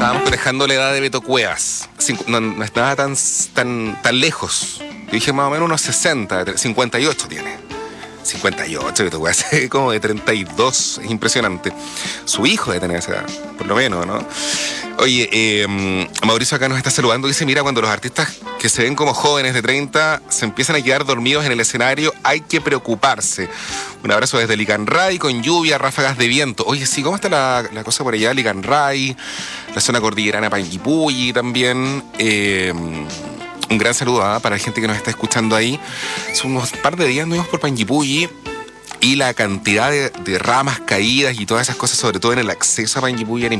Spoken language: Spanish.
estábamos cotejando la edad de Beto Cuevas. No estaba tan lejos. Yo dije más o menos unos 60, 58 tiene. 58, Beto Cuevas, como de 32, es impresionante. Su hijo debe tener esa edad, por lo menos, ¿no? Oye, Mauricio acá nos está saludando, dice, mira, cuando los artistas que se ven como jóvenes de 30 se empiezan a quedar dormidos en el escenario, hay que preocuparse. Un abrazo desde Licanray, con lluvia, ráfagas de viento. Oye, sí, ¿cómo está la cosa por allá? Licanray, la zona cordillerana Panguipulli también. Un gran saludo para la gente que nos está escuchando ahí. Hace unos par de días anduvimos por Panguipulli y la cantidad de ramas caídas y todas esas cosas, sobre todo en el acceso a Panguipulli, era